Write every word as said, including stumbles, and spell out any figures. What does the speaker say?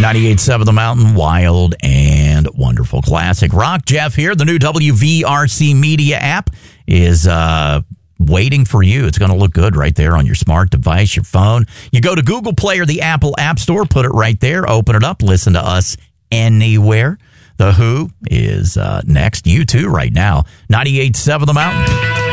ninety-eight point seven The Mountain, wild and wonderful classic rock. Jeff here. The new W V R C Media app is uh, waiting for you. It's going to look good right there on your smart device, your phone. You go to Google Play or the Apple App Store, put it right there, open it up, listen to us anywhere. The Who is uh, next. You too right now. ninety-eight point seven The Mountain.